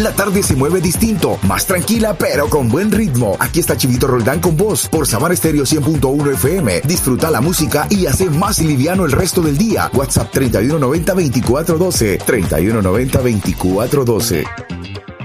La tarde se mueve distinto, más tranquila pero con buen ritmo. Aquí está Chivito Roldán con vos por Sabana Estéreo 100.1 FM. Disfruta la música y hace más liviano el resto del día. WhatsApp 3190-2412. 3190-2412.